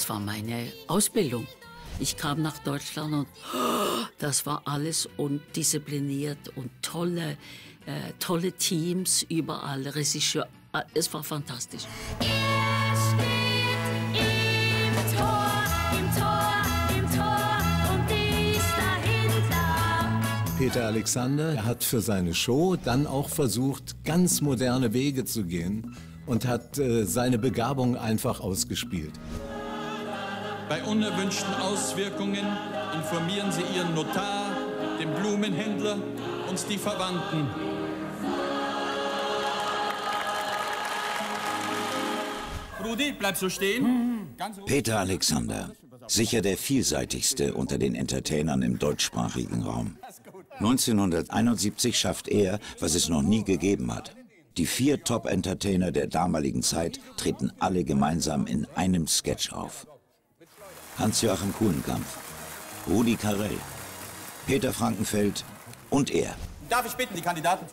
das war meine Ausbildung. Ich kam nach Deutschland und das war alles undiszipliniert und tolle Teams überall, Regisseur. Es war fantastisch. Er steht im Tor und dies dahinter. Peter Alexander hat für seine Show dann auch versucht, ganz moderne Wege zu gehen und hat seine Begabung einfach ausgespielt. Bei unerwünschten Auswirkungen informieren Sie Ihren Notar, den Blumenhändler und die Verwandten. Rudi, bleib so stehen. Peter Alexander, sicher der vielseitigste unter den Entertainern im deutschsprachigen Raum. 1971 schafft er, was es noch nie gegeben hat. Die 4 Top-Entertainer der damaligen Zeit treten alle gemeinsam in einem Sketch auf. Hans-Joachim Kulenkampff, Rudi Carrell, Peter Frankenfeld und er. Darf ich bitten, die Kandidaten?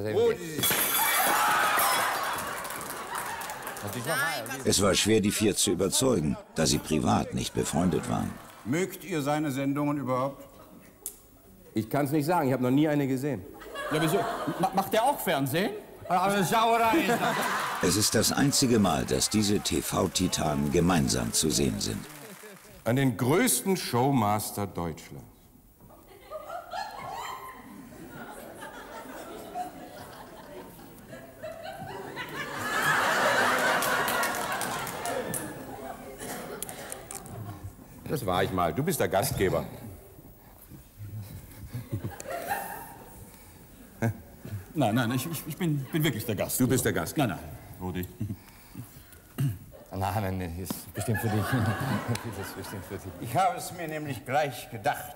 Es war schwer, die 4 zu überzeugen, da sie privat nicht befreundet waren. Mögt ihr seine Sendungen überhaupt? Ich kann es nicht sagen, ich habe noch nie eine gesehen. Ja, wieso? Macht der auch Fernsehen? Aber Sauerei ist das. Es ist das einzige Mal, dass diese TV-Titanen gemeinsam zu sehen sind. An den größten Showmaster Deutschlands. Das war ich mal. Du bist der Gastgeber. Nein, ich bin wirklich der Gast. Du bist der Gast. Nein, Rudi. Nein, ist bestimmt für dich. Das ist bestimmt für dich. Ich habe es mir nämlich gleich gedacht.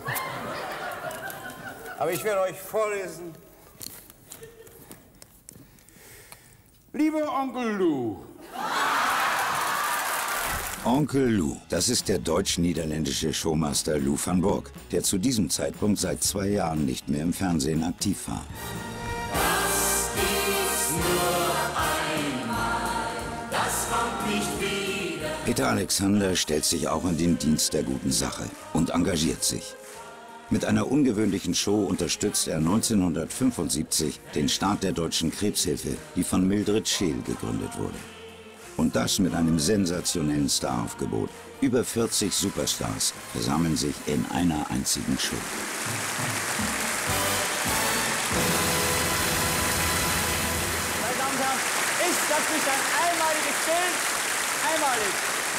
Aber ich werde euch vorlesen. Lieber Onkel Lou. Onkel Lou, das ist der deutsch-niederländische Showmaster Lou van Bork, der zu diesem Zeitpunkt seit 2 Jahren nicht mehr im Fernsehen aktiv war. Das ist nur einmal, das kommt nicht wieder. Peter Alexander stellt sich auch in den Dienst der guten Sache und engagiert sich. Mit einer ungewöhnlichen Show unterstützt er 1975 den Start der Deutschen Krebshilfe, die von Mildred Scheel gegründet wurde. Und das mit einem sensationellen Staraufgebot. Über 40 Superstars versammeln sich in einer einzigen Show. Meine Damen und Herren, ist das nicht ein einmaliges Bild? Einmalig.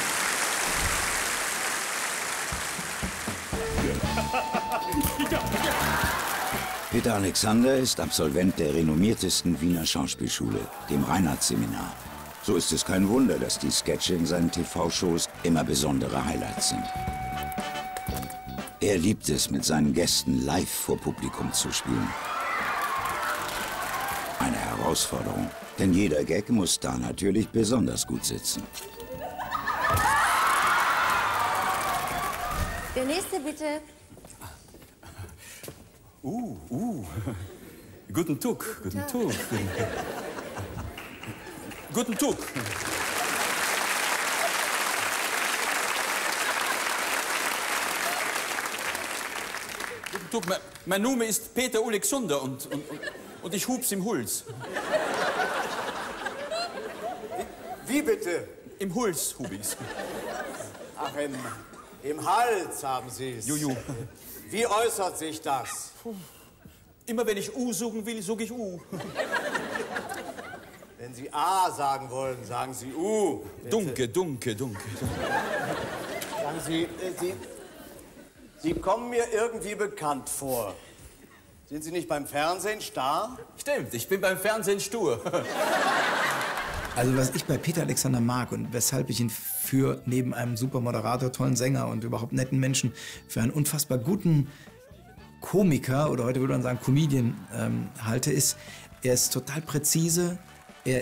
Peter Alexander ist Absolvent der renommiertesten Wiener Schauspielschule, dem Reinhardt-Seminar. So ist es kein Wunder, dass die Sketche in seinen TV-Shows immer besondere Highlights sind. Er liebt es, mit seinen Gästen live vor Publikum zu spielen. Eine Herausforderung, denn jeder Gag muss da natürlich besonders gut sitzen. Der nächste bitte. Guten Tag. Guten Tag. Guten Tag. Guten Tag. Mein Name ist Peter Alexander und ich hub's im Huls. Wie bitte? Im Huls hub ich's. Ach, im Hals haben Sie es. Juju. Wie äußert sich das? Immer wenn ich U suchen will, suche ich U. Wenn Sie A sagen wollen, sagen Sie U. Bitte. Dunke. Sagen Sie, Sie kommen mir irgendwie bekannt vor. Sind Sie nicht beim Fernsehen starr? Stimmt, ich bin beim Fernsehen stur. Also was ich bei Peter Alexander mag und weshalb ich ihn für neben einem super Moderator, tollen Sänger und überhaupt netten Menschen für einen unfassbar guten Komiker oder heute würde man sagen Comedian halte, ist, er ist total präzise, er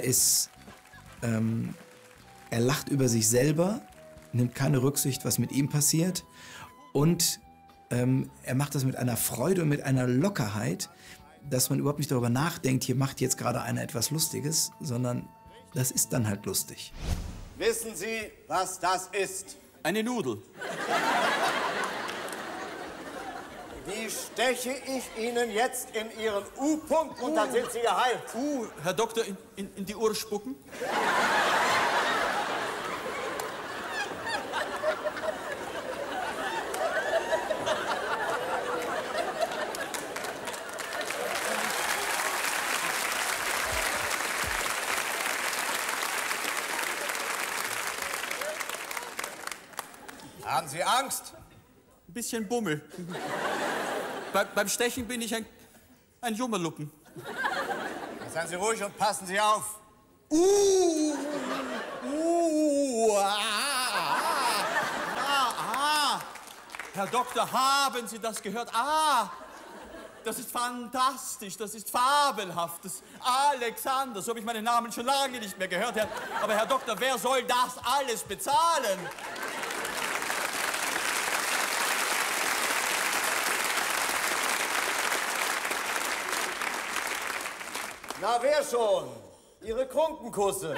lacht über sich selber, nimmt keine Rücksicht, was mit ihm passiert und er macht das mit einer Freude und mit einer Lockerheit, dass man überhaupt nicht darüber nachdenkt, hier macht jetzt gerade einer etwas Lustiges, sondern das ist dann halt lustig. Wissen Sie, was das ist? Eine Nudel. Die steche ich Ihnen jetzt in Ihren U-Punkt und dann sind Sie geheilt. Herr Doktor, in die Uhr spucken? Haben Sie Angst? Ein bisschen Bummel. Beim Stechen bin ich ein Jummerluppen. Seien Sie ruhig und passen Sie auf. Herr Doktor, haben Sie das gehört? Das ist fantastisch, das ist fabelhaft. Das Alexander, so habe ich meinen Namen schon lange nicht mehr gehört. Aber Herr Doktor, wer soll das alles bezahlen? Na, wer schon? Ihre Krunkenkusse.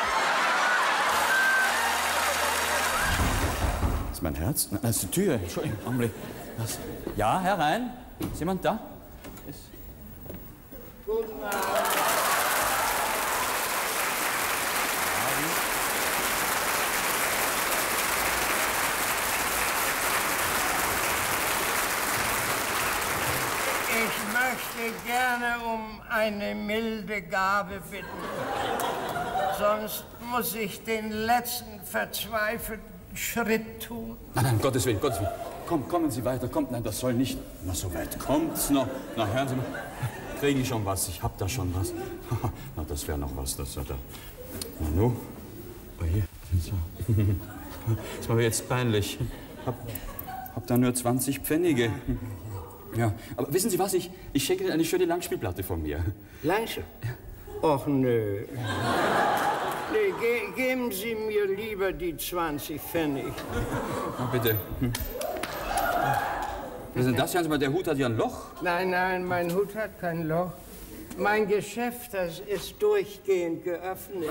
Das ist mein Herz? Das ist die Tür. Entschuldigung, Augenblick. Was? Ja, herein. Ist jemand da? Guten Abend. Ich möchte gerne um eine milde Gabe bitten. Sonst muss ich den letzten verzweifelten Schritt tun. Nein, um Gottes Willen, Gottes Willen. Kommen Sie weiter, kommt. Nein, das soll nicht. Na, so weit kommt's noch. Na, hören Sie mal. Kriege ich schon was? Ich hab da schon was. Na, das wäre noch was. Das hat er. Na, nu. Oh, hier. Das war mir jetzt peinlich. Hab da nur 20 Pfennige. Ja, aber wissen Sie was? Ich schicke Ihnen eine schöne Langspielplatte von mir. Langspiel? Och, nö. Nee, geben Sie mir lieber die 20 Pfennig. Na, bitte. Was ist denn das? Hören Sie mal, der Hut hat ja ein Loch. Nein, mein Hut hat kein Loch. Mein Geschäft, das ist durchgehend geöffnet.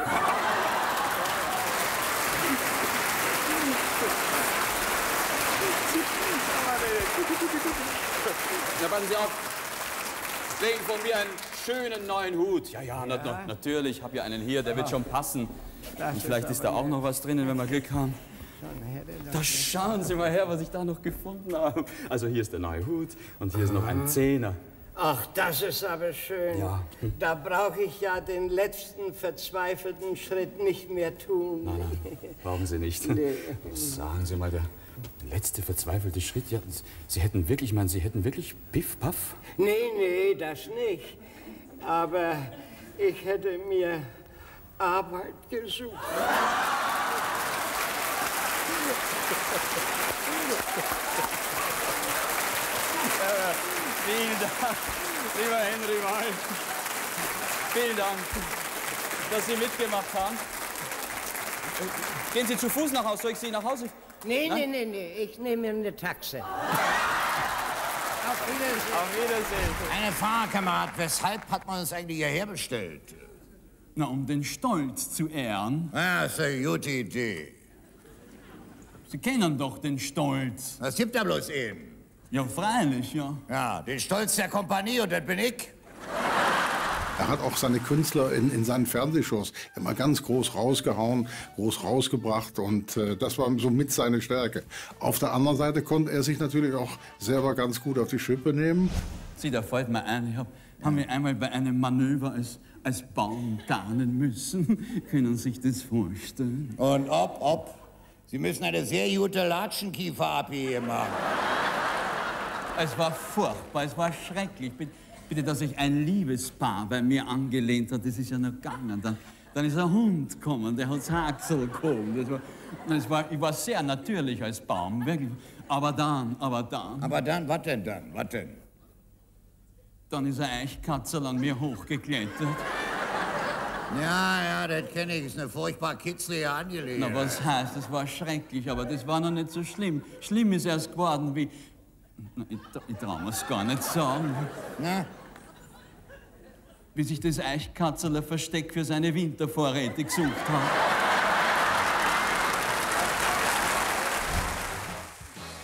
Na, passen Sie auf. Kriegen von mir einen schönen neuen Hut. Ja, natürlich. Ich habe ja einen hier, der wird schon passen. Und vielleicht ist da auch noch was drinnen, wenn wir Glück haben. Da schauen Sie mal her, was ich da noch gefunden habe. Also hier ist der neue Hut und hier ist noch ein Zehner. Ach, das ist aber schön. Ja. Da brauche ich ja den letzten verzweifelten Schritt nicht mehr tun. Nein, brauchen Sie nicht. Nee. Sagen Sie mal, der letzte verzweifelte Schritt, ja, Sie hätten wirklich Piff, Paff? Nee, das nicht. Aber ich hätte mir Arbeit gesucht. Vielen Dank, lieber Henry Wald. Vielen Dank, dass Sie mitgemacht haben. Gehen Sie zu Fuß nach Hause? Soll ich Sie nach Hause? Nee, ich nehme mir eine Taxe. Auf Wiedersehen. Auf Wiedersehen. Eine Fahrkamerad, weshalb hat man uns eigentlich hierher bestellt? Na, um den Stolz zu ehren. Ah, ist eine gute Idee. Sie kennen doch den Stolz. Das gibt ja bloß ihn. Ja, freilich, ja. Ja, den Stolz der Kompanie und das bin ich. Er hat auch seine Künstler in seinen Fernsehshows immer ganz groß rausgehauen, groß rausgebracht und das war so mit seine Stärke. Auf der anderen Seite konnte er sich natürlich auch selber ganz gut auf die Schippe nehmen. Sieh, da fällt mir ein, ich hab mir einmal bei einem Manöver als Baum tarnen müssen. Können Sie sich das vorstellen? Und ob. Sie müssen eine sehr gute Latschenkiefer abgeben haben. Es war furchtbar, es war schrecklich. Bitte, dass sich ein Liebespaar bei mir angelehnt hat, das ist ja noch gegangen. Dann ist ein Hund gekommen, der hat's Haxel gekommen. Ich war sehr natürlich als Baum, wirklich. Aber dann. Aber dann, was denn dann? Was denn? Dann ist eine Eichkatzel an mir hochgeklettert. Ja, das kenne ich. Ist eine furchtbar kitzlige Angelegenheit. Na, was heißt, das war schrecklich, aber das war noch nicht so schlimm. Schlimm ist erst geworden, wie... Ich trau mir's gar nicht sagen. Na? Wie sich das Eichkatzel ein Versteck für seine Wintervorräte gesucht hat.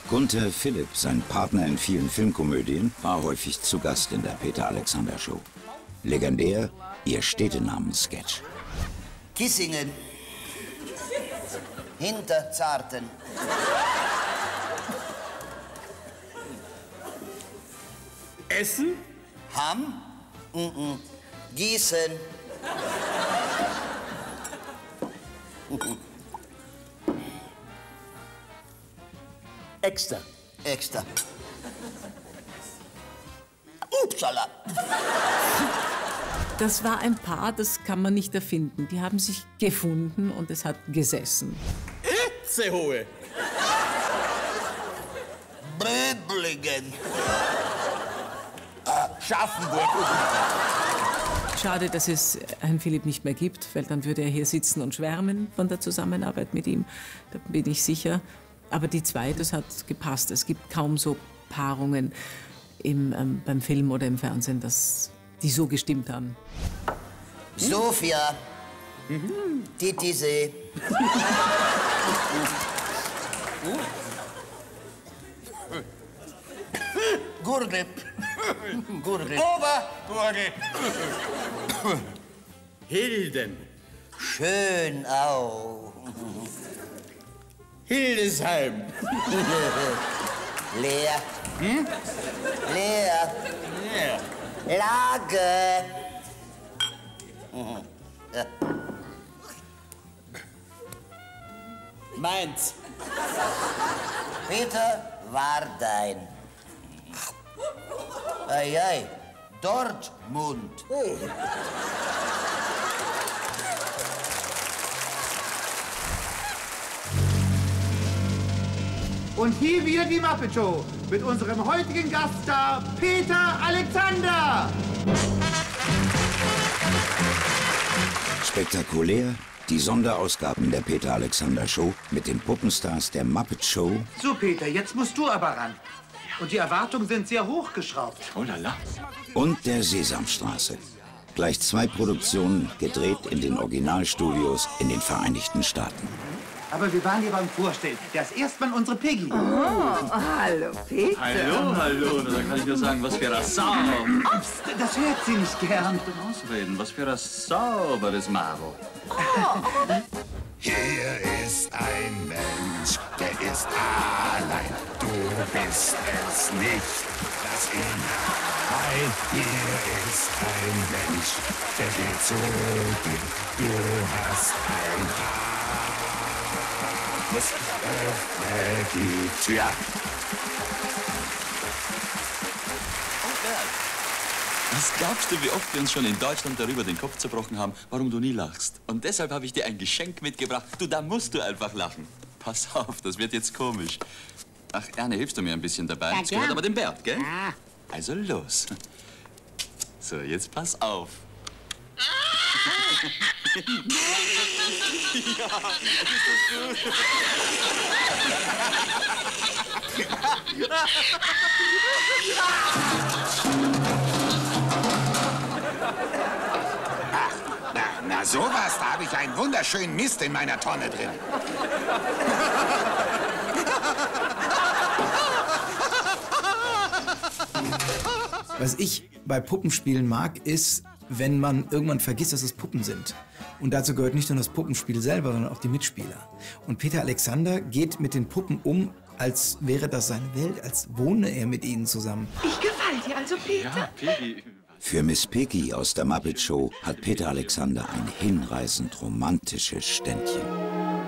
Gunther Philipp, sein Partner in vielen Filmkomödien, war häufig zu Gast in der Peter-Alexander-Show. Legendär ihr Städtenamen-Sketch. Kissingen. Hinterzarten. Essen? Hamm? Gießen. Extra. Extra. Upsala. Das war ein Paar, das kann man nicht erfinden. Die haben sich gefunden und es hat gesessen. Itzehoe. Böblingen. Schaffenburg. Schade, dass es Herrn Philipp nicht mehr gibt, weil dann würde er hier sitzen und schwärmen von der Zusammenarbeit mit ihm. Da bin ich sicher. Aber die zwei, das hat gepasst. Es gibt kaum so Paarungen beim Film oder im Fernsehen, die so gestimmt haben. Sofia. Titisee. Gurgel. Gurgel. Obergurgel. Hilden. Schönau. Hildesheim. Leer. Leer. Ja. Lage. Ja. Mainz. Peter Wardein. Ei, Dortmund. Und hier wieder die Muppet Show mit unserem heutigen Gaststar Peter Alexander. Spektakulär die Sonderausgaben der Peter-Alexander-Show mit den Puppenstars der Muppet Show. So, Peter, jetzt musst du aber ran. Und die Erwartungen sind sehr hochgeschraubt. Oh la la. Und der Sesamstraße. Gleich 2 Produktionen gedreht in den Originalstudios in den Vereinigten Staaten. Aber wir waren hier beim Vorstellen. Das ist erstmal unsere Piggy. Oh, hallo, Peter. Hallo, hallo. Da kann ich nur sagen, was für ein Sau. Ups, das hört sie nicht gern. Ausreden, was für ein sauberes Maro. Hier ist ein Mensch, der ist allein. Du bist es nicht, lass ihn herein. Hier ist ein Mensch, der geht zu dir. Du hast ein Haus, öffne die Tür. Was glaubst du, wie oft wir uns schon in Deutschland darüber den Kopf zerbrochen haben, warum du nie lachst? Und deshalb habe ich dir ein Geschenk mitgebracht. Du, da musst du einfach lachen. Pass auf, das wird jetzt komisch. Ach, Erne, hilfst du mir ein bisschen dabei? Ja, das gehört gern. aber dem Bert, gell? Ja. Also los. So, jetzt pass auf. Ja, ist das gut? Na sowas, da habe ich einen wunderschönen Mist in meiner Tonne drin. Was ich bei Puppenspielen mag, ist, wenn man irgendwann vergisst, dass es Puppen sind. Und dazu gehört nicht nur das Puppenspiel selber, sondern auch die Mitspieler. Und Peter Alexander geht mit den Puppen um, als wäre das seine Welt, als wohne er mit ihnen zusammen. Ich gefall dir also, Peter. Ja, Piggy. Für Miss Piggy aus der Muppet Show hat Peter Alexander ein hinreißend romantisches Ständchen.